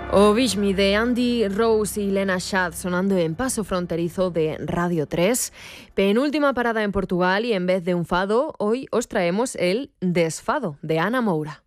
O Wish Me de Andy Rose y Lena Shad sonando en Paso Fronterizo de Radio 3. Penúltima parada en Portugal y en vez de un fado, hoy os traemos el Desfado de Ana Moura.